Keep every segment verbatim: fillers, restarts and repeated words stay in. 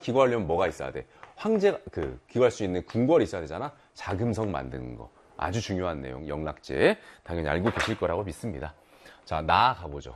기거하려면 뭐가 있어야 돼? 황제, 그, 기거할 수 있는 궁궐이 있어야 되잖아? 자금성 만드는 거. 아주 중요한 내용, 영락제. 당연히 알고 계실 거라고 믿습니다. 자, 나 가보죠.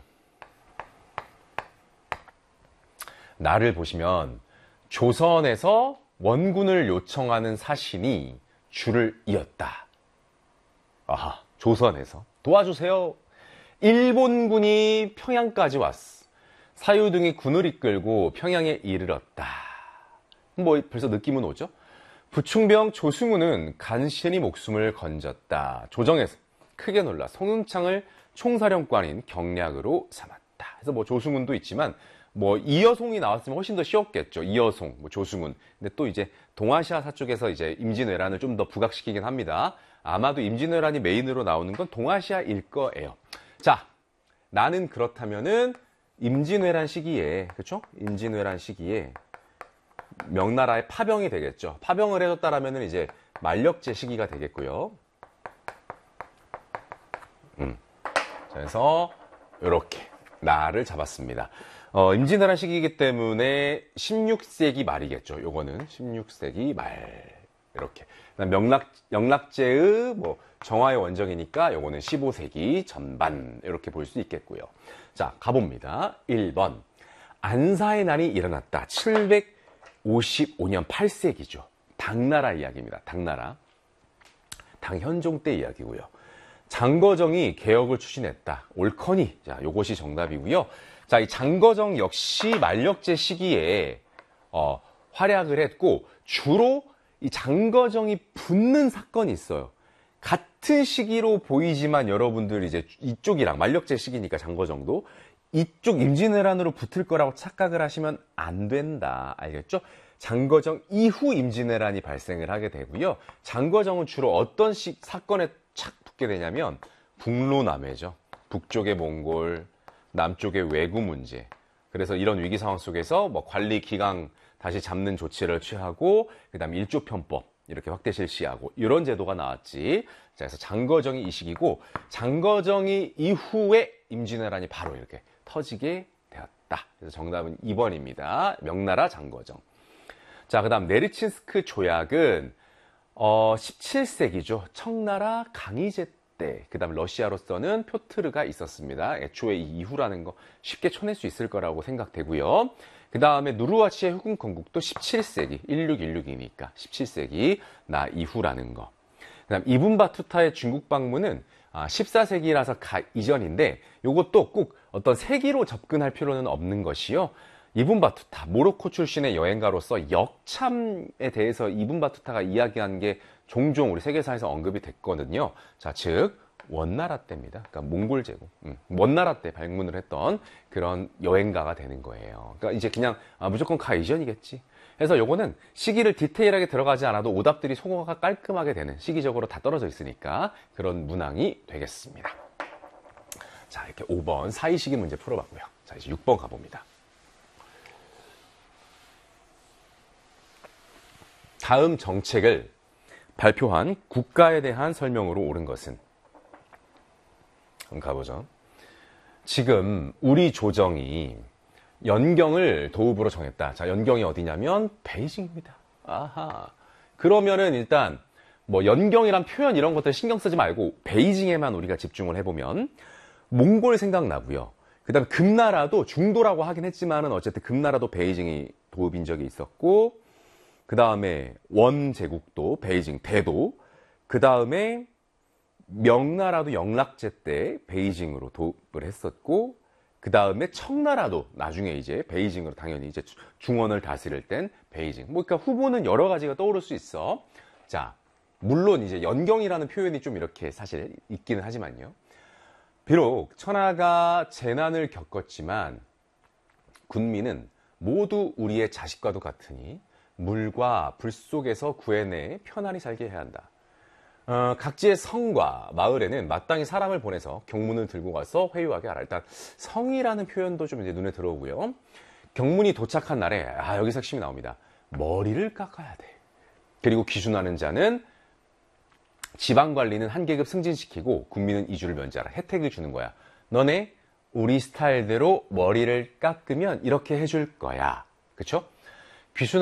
나를 보시면, 조선에서 원군을 요청하는 사신이 줄을 이었다. 아하, 조선에서. 도와주세요. 일본군이 평양까지 왔어. 사유등이 군을 이끌고 평양에 이르렀다. 뭐 벌써 느낌은 오죠? 부충병 조승우는 간신히 목숨을 건졌다. 조정에서 크게 놀라 송응창을 총사령관인 경략으로 삼았다. 그래서 뭐 조승훈도 있지만 뭐 이여송이 나왔으면 훨씬 더 쉬웠겠죠. 이여송, 뭐 조승훈. 근데 또 이제 동아시아사 쪽에서 이제 임진왜란을 좀 더 부각시키긴 합니다. 아마도 임진왜란이 메인으로 나오는 건 동아시아일 거예요. 자, 나는 그렇다면은 임진왜란 시기에, 그렇죠? 임진왜란 시기에 명나라의 파병이 되겠죠. 파병을 해줬다라면은 이제 만력제 시기가 되겠고요. 음. 그래서 이렇게 나를 잡았습니다. 어, 임진왜란 시기이기 때문에 십육 세기 말이겠죠. 요거는 십육 세기 말 이렇게. 명락 영락제의 뭐 정화의 원정이니까 요거는 십오 세기 전반 이렇게 볼 수 있겠고요. 자, 가봅니다. 일 번. 안사의 난이 일어났다. 칠백오십오 년 팔 세기죠. 당나라 이야기입니다. 당나라. 당현종 때 이야기고요. 장거정이 개혁을 추진했다. 옳거니. 자, 요것이 정답이고요. 자, 이 장거정 역시 만력제 시기에 어, 활약을 했고 주로 이 장거정이 붙는 사건이 있어요. 같은 시기로 보이지만 여러분들 이제 이쪽이랑 만력제 시기니까 장거정도 이쪽 임진왜란으로 붙을 거라고 착각을 하시면 안 된다. 알겠죠? 장거정 이후 임진왜란이 발생을 하게 되고요. 장거정은 주로 어떤 시, 사건에 착 붙게 되냐면 북로남해죠. 북쪽의 몽골, 남쪽의 왜구 문제. 그래서 이런 위기 상황 속에서 뭐 관리 기강 다시 잡는 조치를 취하고 그다음에 일조편법 이렇게 확대 실시하고 이런 제도가 나왔지. 자, 그래서 장거정이 이 시기고 장거정이 이후에 임진왜란이 바로 이렇게 터지게 되었다. 그래서 정답은 이 번입니다. 명나라 장거정. 자, 그다음 네르친스크 조약은 어, 십칠 세기죠. 청나라 강희제 때. 그다음 러시아로서는 표트르가 있었습니다. 애초에 이 이후라는 거 쉽게 쳐낼 수 있을 거라고 생각되고요. 그 다음에 누르하치의 후군 건국도 십칠 세기, 일육일육이니까 십칠 세기 나 이후라는 거. 그 다음 이분 바투타의 중국 방문은 십사 세기라서 가 이전인데 요것도 꼭 어떤 세기로 접근할 필요는 없는 것이요. 이분 바투타, 모로코 출신의 여행가로서 역참에 대해서 이분 바투타가 이야기한 게 종종 우리 세계사에서 언급이 됐거든요. 자, 즉 원나라 때입니다. 그러니까 몽골 제국, 음, 원나라 때 방문을 했던 그런 여행가가 되는 거예요. 그러니까 이제 그냥 아, 무조건 가 이전이겠지. 그래서 요거는 시기를 디테일하게 들어가지 않아도 오답들이 소거가 깔끔하게 되는 시기적으로 다 떨어져 있으니까 그런 문항이 되겠습니다. 자, 이렇게 오 번 사이시기 문제 풀어봤고요. 자, 이제 육 번 가봅니다. 다음 정책을 발표한 국가에 대한 설명으로 옳은 것은? 한번 가보죠. 지금 우리 조정이 연경을 도읍으로 정했다. 자, 연경이 어디냐면 베이징입니다. 아하. 그러면은 일단 뭐 연경이란 표현 이런 것들 신경 쓰지 말고 베이징에만 우리가 집중을 해보면 몽골 생각나고요. 그 다음에 금나라도 중도라고 하긴 했지만은 어쨌든 금나라도 베이징이 도읍인 적이 있었고, 그 다음에 원제국도 베이징 대도, 그 다음에 명나라도 영락제 때 베이징으로 도읍을 했었고, 그 다음에 청나라도 나중에 이제 베이징으로 당연히 이제 중원을 다스릴 땐 베이징. 뭐 그러니까 후보는 여러 가지가 떠오를 수 있어. 자, 물론 이제 연경이라는 표현이 좀 이렇게 사실 있기는 하지만요. 비록 천하가 재난을 겪었지만 군민은 모두 우리의 자식과도 같으니 물과 불 속에서 구해내 편안히 살게 해야 한다. 어, 각지의 성과 마을에는 마땅히 사람을 보내서 경문을 들고 가서 회유하게 하라. 일단 성이라는 표현도 좀 이제 눈에 들어오고요. 경문이 도착한 날에 아 여기서 핵심이 나옵니다. 머리를 깎아야 돼. 그리고 귀순하는 자는 지방관리는 한 계급 승진시키고 군민은 이주를 면제하라. 혜택을 주는 거야. 너네 우리 스타일대로 머리를 깎으면 이렇게 해줄 거야. 그쵸?